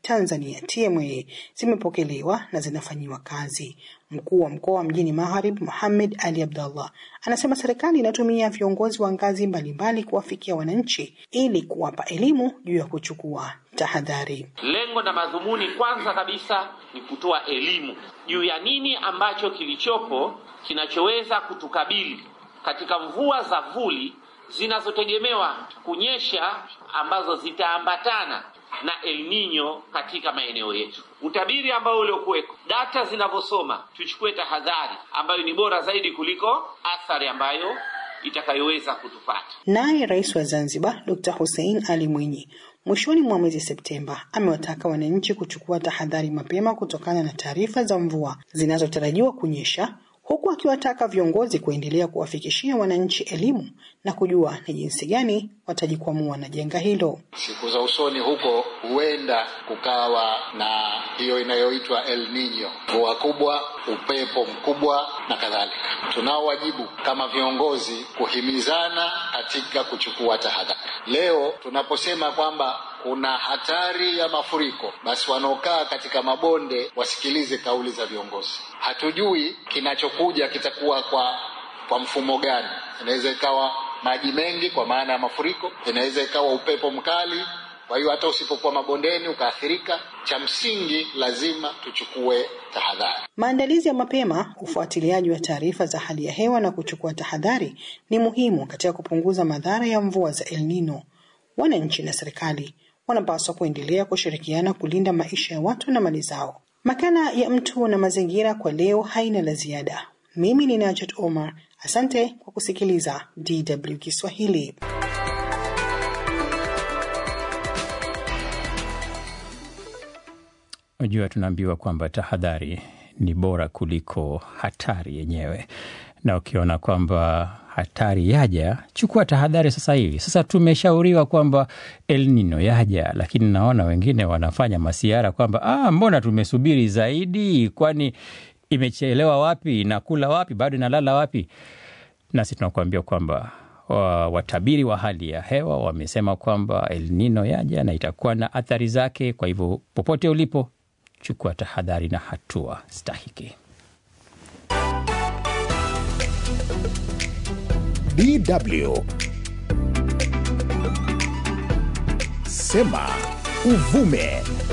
Tanzania TMA zimepokelewa na zinafanyiwa kazi. Mkuu wa mkoa mjini Magharibi Mohamed Ali Abdallah anasema serikali inatumia viongozi wa ngazi mbalimbali kuwafikia wananchi ili kuwapa elimu juu ya kuchukua tahadhari. Lengo na madhumuni kwanza kabisa ni kutoa elimu juu ya nini ambacho kilichopo kinachoweza kutukabili katika mvua za vuli zinazotegemewa kunyesha ambazo zitaambatana na El Nino katika maeneo yetu. Utabiri ambao uliokuweko, data zinavyosoma, tuchukue tahadhari ambayo ni bora zaidi kuliko athari ambayo itakayoweza kutupata. Naye Rais wa Zanzibar Dr. Hussein Ali Mwinyi mwishoni mwa mwezi Septemba amewataka wananchi kuchukua tahadhari mapema kutokana na taarifa za mvua zinazotarajiwa kunyesha, huku akiwataka viongozi kuendelea kuwafikishia wananchi elimu na kujua ni jinsi gani watajikwamua na janga hilo. Siku za usoni huko huenda kukawa na hiyo inayoitwa El Nino, mvua kubwa, upepo mkubwa na kadhalika. Tunao wajibu kama viongozi kuhimizana katika kuchukua tahadhari. Leo tunaposema kwamba kuna hatari ya mafuriko, basi wanaokaa katika mabonde wasikilize kauli za viongozi. Hatujui kinachokuja kitakuwa kwa mfumo gani. Inaweza ikawa maji mengi kwa maana ya mafuriko, inaweza ikawa upepo mkali. Kwa hiyo hata usipokuwa mabondeni ukaathirika, cha msingi lazima tuchukue tahadhari. Maandalizi ya mapema, ufuatiliaji wa taarifa za hali ya hewa na kuchukua tahadhari ni muhimu katika kupunguza madhara ya mvua za El Nino. Wananchi na serikali wanapaswa kuendelea kushirikiana kulinda maisha ya watu na mali zao. Makala ya Mtu na Mazingira kwa leo haina la ziada. Mimi ni Najat Omar. Asante kwa kusikiliza DW Kiswahili. Unajua, tunaambiwa kwamba tahadhari ni bora kuliko hatari yenyewe. Na ukiona kwamba hatari yaja, chukua tahadhari sasa hivi. Sasa tumeshauriwa kwamba El Nino yaja, lakini naona wengine wanafanya masiara kwamba mbona tumesubiri zaidi, kwani imechelewa wapi, nakula wapi, bado inalala wapi? Nasi tunakuambia kwamba watabiri wa hali ya hewa wamesema kwamba El Nino yaja na itakuwa na athari zake. Kwa hivyo popote ulipo, chukua tahadhari na hatua stahiki. DW Sema Uvume.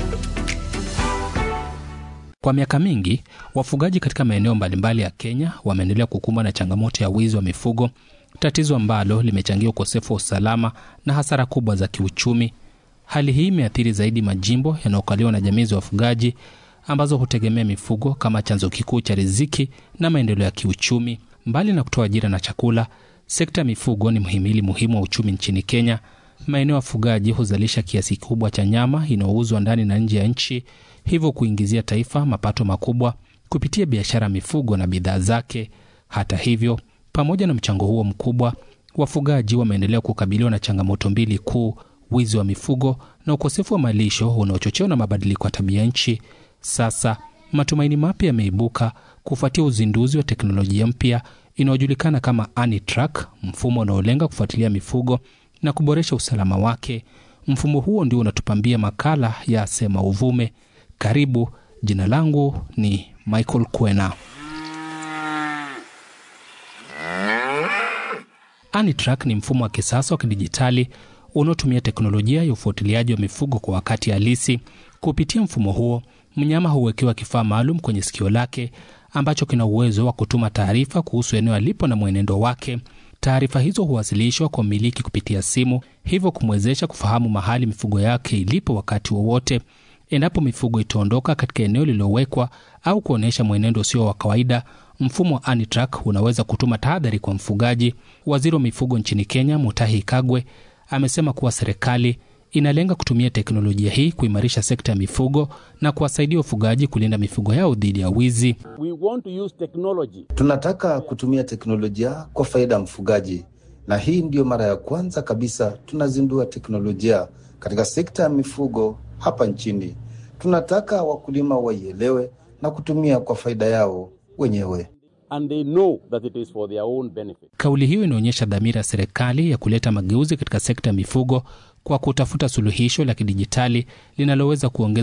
Kwa miaka mingi, wafugaji katika maeneo mbalimbali ya Kenya wameendelea kukumbwa na changamoto ya wizi wa mifugo, tatizo ambalo limechangia ukosefu wa usalama na hasara kubwa za kiuchumi. Hali hii imeathiri zaidi majimbo yanayokaliwa na jamii za wafugaji ambazo hutegemea mifugo kama chanzo kikuu cha riziki na maendeleo ya kiuchumi. Mbali na kutoa ajira na chakula, sekta ya mifugo ni mhimili muhimu wa uchumi nchini Kenya. Maeneo ya wafugaji huzalisha kiasi kikubwa cha nyama inayouzwa ndani na nje ya nchi, hivyo kuingizia taifa mapato makubwa kupitia biashara mifugo na bidhaa zake. Hata hivyo, pamoja na mchango huo mkubwa, wafugaji wameendelea kukabiliwa na changamoto mbili kuu: wizi wa mifugo na ukosefu wa malisho unaochochewa na mabadiliko ya tabia nchi. Sasa matumaini mapya yameibuka kufuatia uzinduzi wa teknolojia mpya inayojulikana kama AniTrack, mfumo unaolenga kufuatilia mifugo na kuboresha usalama wake. Mfumo huo ndio unatupambia makala ya Sema Uvume. Karibu, jina langu ni Michael Kwena. AniTrack ni mfumo wa kisasa wa kidijitali unaotumia teknolojia ya ufuatiliaji wa mifugo kwa wakati halisi. Kupitia mfumo huo, mnyama huwekewa kifaa maalum kwenye sikio lake ambacho kina uwezo wa kutuma taarifa kuhusu eneo alipo na mwenendo wake. Taarifa hizo huwasilishwa kwa mmiliki kupitia simu, hivyo kumwezesha kufahamu mahali mifugo yake ilipo wakati wowote. Endapo mifugo itaondoka katika eneo lililowekwa au kuonesha mwenendo usio wa kawaida, mfumo wa AniTrack unaweza kutuma tahadhari kwa mfugaji. Waziri wa mifugo nchini Kenya, Mutahi Kagwe, amesema kuwa serikali inalenga kutumia teknolojia hii kuimarisha sekta ya mifugo na kuwasaidia wafugaji kulinda mifugo yao dhidi ya wizi. Tunataka kutumia teknolojia kwa faida ya mfugaji, na hii ndio mara ya kwanza kabisa tunazindua teknolojia katika sekta ya mifugo hapa nchini. Tunataka wakulima waielewe na kutumia kwa faida yao wenyewe. And they know that it is for their own benefit. Kauli hiyo inaonyesha dhamira ya serikali ya kuleta mageuzi katika sekta ya mifugo kwa kutafuta suluhisho la kidijitali linaloweza kuongeza